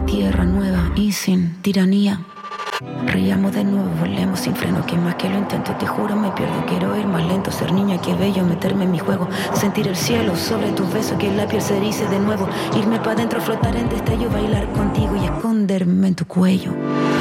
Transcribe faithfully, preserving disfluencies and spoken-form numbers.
tierra nueva y sin tiranía. Brillamos de nuevo, volemos sin freno, que más que lo intento, te juro me pierdo. Quiero ir más lento, ser niña, que bello, meterme en mi juego, sentir el cielo sobre tus besos, que la piel se erice de nuevo, irme pa' dentro, flotar en destello, bailar contigo y esconderme en tu cuello.